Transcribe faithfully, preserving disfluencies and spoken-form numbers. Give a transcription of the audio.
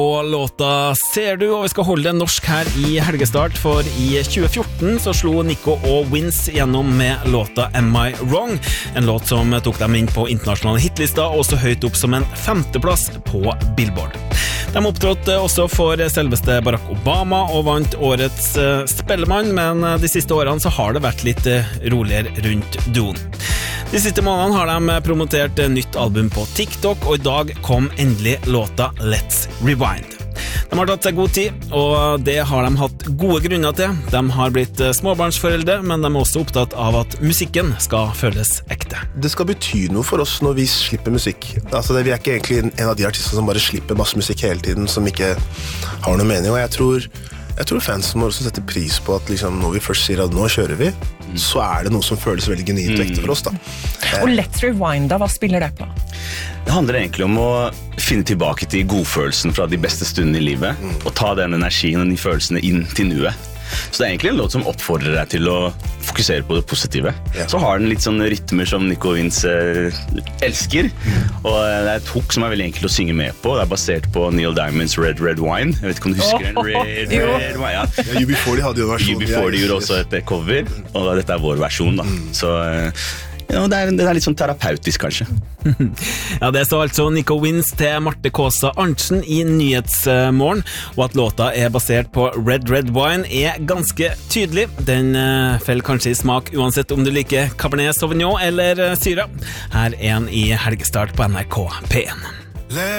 Og låta Ser du, og vi skal holde det norsk her i helgestart, for i tjue fjorten så slo Nico og Vince gjennom med låta Am I Wrong, en låt som tok dem inn på internasjonale hitlister, og også høyt opp som en femteplass på Billboard. De opptrådte også for selveste Barack Obama og vant årets Spellemann, men de siste årene så har det vært litt roligere rundt duoen. De siste månedene har de promotert nytt album på TikTok, og i dag kom endelig låta Let's Rewind. De har tatt seg god tid, og det har de hatt gode grunner til. De har blitt småbarnsforeldre, men de er også opptatt av at musikken skal føles ekte. Det skal bety noe for oss når vi slipper musikk. Altså, det, vi er ikke egentlig en av de artistene som bare slipper masse musikk hele tiden, som ikke har noe mening, og jeg tror... Jeg tror fansen må også sette pris på at liksom, når vi først sier at nå kjører vi, mm. så er det noe som føles veldig genuint og ekte for oss da. Og Let's Rewind da, hva spiller det på? Det handler egentlig om å finne tilbake til godfølelsen fra de beste stundene i livet, mm. og ta den energien og de følelsene inn til nuet. Så det er egentlig en låt som oppfordrer deg til å fokusere på det positive. Ja. Så har den litt sånne rytmer som Nico og Vince eh, elsker, mm. og det er et hook som er veldig enkelt å synge med på. Det er basert på Neil Diamonds Red Red Wine. Jeg vet ikke om du husker den? Red oh, Red Wine, ja. Ja, U B forty hadde jo en versjon. U B forty gjorde også et cover, og dette er vår versjon da. Mm. Så... Eh, Ja, det, er, det er litt sånn terapeutisk, kanskje. Ja, det står altså Nico Vince til Marte Kåsa Arntzen i Nyhetsmorgen, og at låta er basert på Red Red Wine er ganske tydelig. Den uh, feller kanskje i smak uansett om du liker Cabernet Sauvignon eller uh, Syra. Her er en i helgestart på N R K P en.